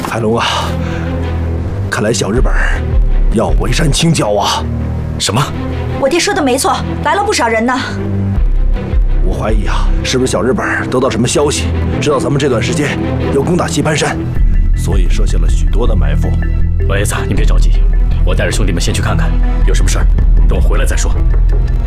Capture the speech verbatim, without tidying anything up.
海龙啊，看来小日本要围山清剿啊！ 什么？ 我爹说的没错，来了不少人呢。 我怀疑啊，是不是小日本得到什么消息，知道咱们这段时间要攻打棋盘山，所以设下了许多的埋伏。 老爷子，你别着急，我带着兄弟们先去看看，有什么事儿等我回来再说。